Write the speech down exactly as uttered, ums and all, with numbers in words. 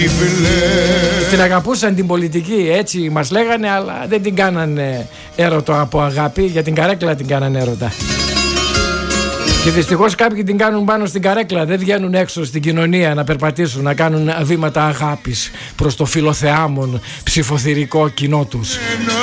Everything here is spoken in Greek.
Την αγαπούσαν την πολιτική, έτσι μας λέγανε, αλλά δεν την κάνανε έρωτα από αγάπη. Για την καρέκλα την κάνανε έρωτα. Και δυστυχώς κάποιοι την κάνουν πάνω στην καρέκλα. Δεν βγαίνουν έξω στην κοινωνία να περπατήσουν, να κάνουν βήματα αγάπης προς το φιλοθεάμον ψηφοθυρικό κοινό τους.